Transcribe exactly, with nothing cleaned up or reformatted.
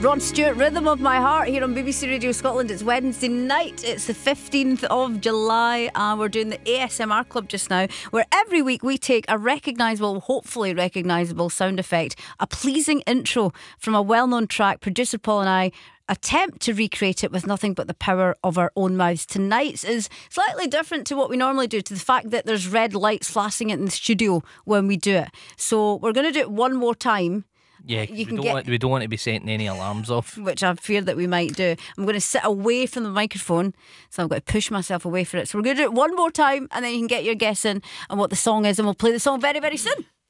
Rod Stewart, Rhythm of My Heart, here on B B C Radio Scotland. It's Wednesday night, it's the fifteenth of July, and we're doing the A S M R Club just now, where every week we take a recognisable, hopefully recognisable sound effect, a pleasing intro from a well-known track. Producer Paul and I attempt to recreate it with nothing but the power of our own mouths. Tonight's is slightly different to what we normally do, to the fact that there's red lights flashing in the studio when we do it. So we're going to do it one more time. Yeah, You we can don't get- want we don't want to be setting any alarms off. Which I fear that we might do. I'm going to sit away from the microphone, so I've got to push myself away for it. So we're going to do it one more time, and then you can get your guess in on what the song is, and we'll play the song very, very soon.